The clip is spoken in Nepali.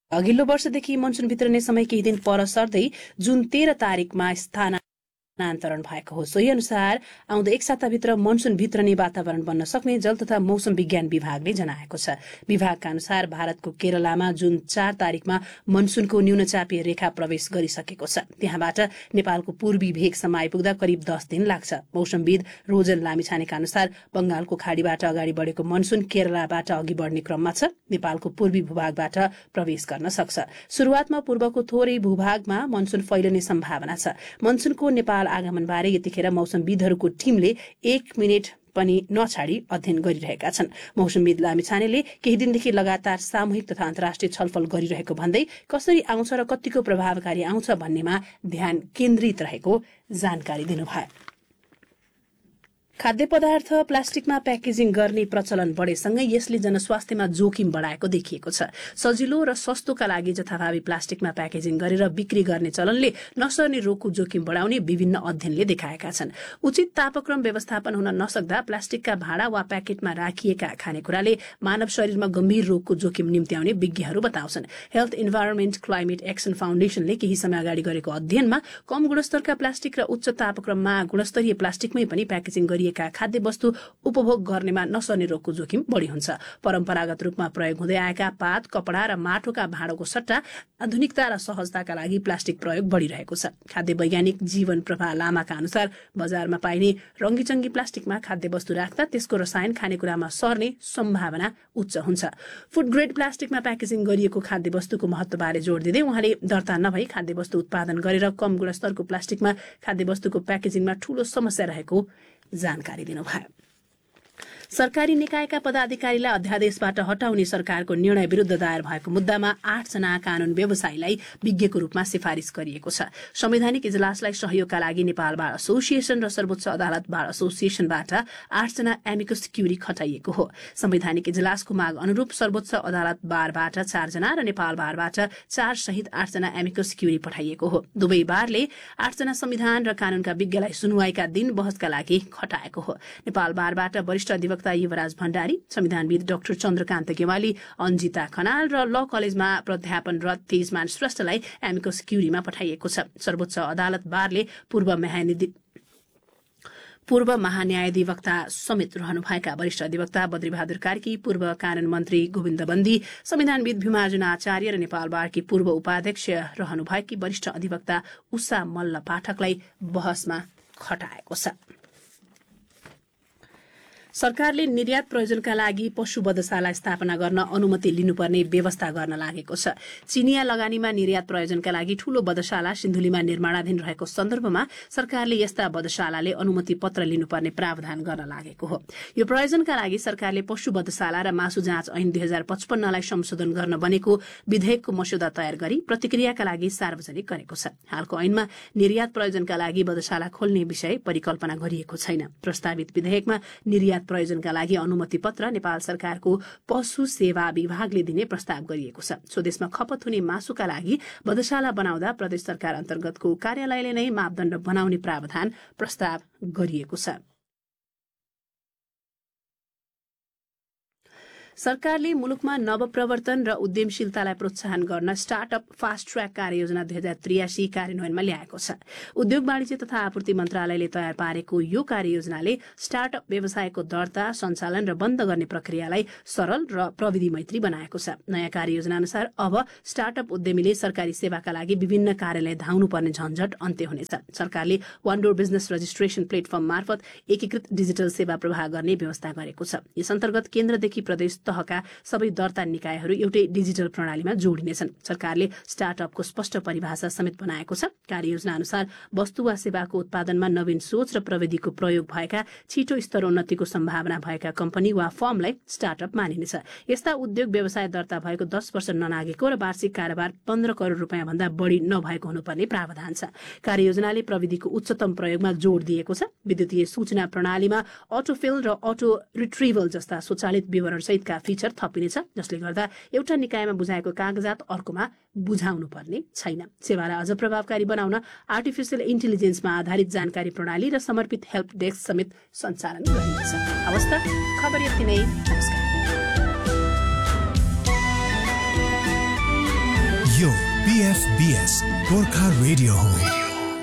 अघिल्लो वर्षदेखि मनसुन भित्रने समय केही दिन पर सर्दै जुन 13 तारिकमा स्थानान्तरण भएको हो। सोही अनुसार आउँदो एक साताभित्र मनसुन भित्रने वातावरण बन्न सक्ने जल तथा मौसम विज्ञान विभागले जनाएको छ। विभागका अनुसार भारतको केरलामा जुन 4 तारिकमा मनसुनको न्यूनचापीय रेखा प्रवेश गरिसकेको छ। त्यहाँबाट नेपालको पूर्वी भेगसम्म आइपुग्दा करिब 10 दिन लाग्छ। मौसमविद रोजन लामिछानेका अनुसार बंगालको खाडीबाट अगाडि बढेको मनसुन केरलाबाट अघि बढ्ने क्रममा छ। नेपालको पूर्वी भूभागबाट प्रवेश गर्न सक्छ। सुरुवातमा पूर्वको थोरै भूभागमा मनसुन फैलिने सम्भावना छ। मनसुनको नेपाल आगमनबारे यतिखेर मौसमविदहरूको टिमले 1 मिनेट पनि नछाडी अध्ययन गरिरहेका छन्। मौसमविद लामिछानेले केही दिनदेखि लगातार सामूहिक तथा अन्तर्राष्ट्रिय छलफल गरिरहेको भन्दै कसरी आउँछ र कतिको प्रभावकारी आउँछ भन्नेमा ध्यान केन्द्रित रहेको जानकारी दिनुभयो। खाद्य पदार्थ प्लास्टिकमा प्याकेजिङ गर्ने प्रचलन बढेसँगै यसले जनस्वास्थ्यमा जोखिम बढाएको देखिएको छ। सजिलो र सस्तोका लागि जथाभावी प्लास्टिकमा प्याकेजिङ गरेर बिक्री गर्ने चलनले नसर्ने रोगको जोखिम बढाउने विभिन्न अध्ययनले देखाएका छन्। उचित तापक्रम व्यवस्थापन हुन नसक्दा प्लास्टिकका भाँडा वा प्याकेटमा राखिएका खानेकुराले मानव शरीरमा गम्भीर रोगको जोखिम निम्त्याउने विज्ञहरू बताउँछन्। हेल्थ इन्भाइरोमेन्ट क्लाइमेट एक्सन फाउन्डेशनले केही समय अगाडि गरेको अध्ययनमा कम गुणस्तरका प्लास्टिक र उच्च तापक्रममा गुणस्तरीय प्लास्टिकमै पनि प्याकेजिङ गरिएका खाद्य वस्तु उपभोग गर्नेमा नसर्ने रोगको जोखिम बढी हुन्छ। परम्परागत रूपमा प्रयोग हुँदै आएका पात, कपडा र माटोका भाँडोको सट्टा आधुनिकता र सहजताका लागि प्लास्टिक प्रयोग बढ़िरहेको छ। खाद्य वैज्ञानिक जीवन प्रभा लामाका अनुसार बजारमा पाइने रंगीचंगी प्लास्टिकमा खाद्य वस्तु राख्दा त्यसको रसायन खानेकुरामा सर्ने सम्भावना उच्च हुन्छ। फूड ग्रेड प्लास्टिकमा प्याकेजिङ गरिएको खाद्य वस्तुको महत्वबारे जोड़ दिँदै उहाँले दर्ता नभई खाद्य वस्तु उत्पादन गरेर कम गुणस्तरको प्लास्टिकमा खाद्य वस्तुको प्याकेजिङमा ठूलो समस्या रहेको जानकारी दिनुभयो। सरकारी निकायका पदाधिकारीलाई अध्यादेशबाट हटाउने सरकारको निर्णय विरुद्ध दायर भएको मुद्दामा 8 जना कानून व्यवसायीलाई विज्ञको रूपमा सिफारिश गरिएको छ। संवैधानिक इजलासलाई सहयोगका लागि नेपाल बार एसोसिएसन र सर्वोच्च अदालत बार एसोसिएसनबाट 8 जना एमिकस क्युरी खटाइएको हो। संवैधानिक इजलासको माग अनुरूप सर्वोच्च अदालत बारबाट 4 जना र नेपाल बारबाट 4 सहित 8 जना एमिकस क्युरी पठाइएको हो। दुवै बारले 8 जना संविधान र कानूनका विज्ञलाई सुनवाईका दिन बहसका लागि खटाएको हो। नेपाल बारबाट वरिष्ठ अधिवक्ता युवराज भण्डारी, संविधानविद डाक्टर चन्द्रकान्त गेवाली, अन्जिता खनाल र ल कलेजमा प्राध्यापनरत तेजमान श्रेष्ठलाई एमिकस क्युरीमा पठाइएको छ। सर्वोच्च अदालत बारले पूर्व महान्यायाधिवक्ता समेत रहनुभएका वरिष्ठ अधिवक्ता बद्रीबहादुर कार्की, पूर्व कानून मन्त्री गोविन्द बन्दी, संविधानविद भीमार्जुन आचार्य र नेपाल बारकी पूर्व उपाध्यक्ष रहनुभएकी वरिष्ठ अधिवक्ता उषा मल्ल पाठकलाई बहसमा खटाएको छ। सरकारले निर्यात प्रयोजनका लागि पशु वधशाला स्थापना गर्न अनुमति लिनुपर्ने व्यवस्था गर्न लागेको छ। चिनिया लगानीमा निर्यात प्रयोजनका लागि ठूलो वधशाला सिन्धुलीमा निर्माणाधीन रहेको सन्दर्भमा सरकारले यस्ता वधशालाले अनुमति पत्र लिनुपर्ने प्रावधान गर्न लागेको हो। यो प्रयोजनका लागि सरकारले पशु वधशाला र मासु जाँच ऐन 2055 लाई संशोधन गर्न बनेको विधेयकको मस्यौदा तयार गरी प्रतिक्रियाका लागि सार्वजनिक गरेको छ। हालको ऐनमा निर्यात प्रयोजनका लागि वधशाला खोल्ने विषय परिकल्पना गरिएको छैन। प्रस्तावित विधेयकमा निर्यात प्रयोजनका लागि अनुमति पत्र नेपाल सरकारको पशु सेवा विभागले दिने प्रस्ताव गरिएको छ। स्वदेशमा खपत हुने मासुका लागि वधशाला बनाउँदा प्रदेश सरकार अन्तर्गतको कार्यालयले नै मापदण्ड बनाउने प्रावधान प्रस्ताव गरिएको छ। सरकारले मुलुकमा नवप्रवर्तन र उद्यमशीलतालाई प्रोत्साहन गर्न स्टार्टअप फास्ट ट्र्याक कार्ययोजना 2083 कार्यान्वयनमा ल्याएको छ। उद्योग वाणिज्य तथा आपूर्ति मन्त्रालयले तयार पारेको यो कार्ययोजनाले स्टार्टअप व्यवसायको दर्ता, सञ्चालन र बन्द गर्ने प्रक्रियालाई सरल र प्रविधि मैत्री बनाएको छ। नयाँ कार्ययोजना अनुसार अब स्टार्टअप उद्यमीले सरकारी सेवाका लागि विभिन्न कार्यालय धाउनुपर्ने झन्झट अन्त्य हुनेछ। सरकारले one door business registration platform मार्फत एकीकृत डिजिटल सेवा प्रवाह गर्ने व्यवस्था गरेको छ। यस अन्तर्गत केन्द्रदेखि प्रदेश तहका सबै दर्ता निकायहरू एउटै डिजिटल प्रणालीमा जोडिनेछन्। सरकारले स्टार्टअपको स्पष्ट परिभाषा समेत बनाएको छ। कार्ययोजना अनुसार वस्तु वा सेवाको उत्पादनमा नवीन सोच र प्रविधिको प्रयोग भएका छिटो स्तरोन्नतिको सम्भावना भएका कम्पनी वा फर्मलाई स्टार्टअप मानिनेछ। यस्ता उद्योग व्यवसाय दर्ता भएको 10 वर्ष ननागेको र वार्षिक कारोबार 15 करोड़ रुपियाँ भन्दा बढी नभएको हुनुपर्ने प्रावधान छ। कार्ययोजनाले प्रविधिको उच्चतम प्रयोगमा जोड़ दिएको छ। विद्युतीय सूचना प्रणालीमा अटोफिल र अटो रिट्रिभल जस्ता स्वचालित विवरण सहितका फिचर थपिनेछ, जसले गर्दा एउटा निकायमा बुझाएको कागजात अर्कोमा बुझाउनु पर्ने छैन। सेवालाई अझ प्रभावकारी बनाउन आर्टिफिशियल इन्टेलिजेन्समा आधारित जानकारी प्रणाली र समर्पित हेल्प डेस्क समेत सञ्चालन गरिनेछ। अवस्था खबर यति नै। नमस्कार। यो PFBS गोर्खा रेडियो हो।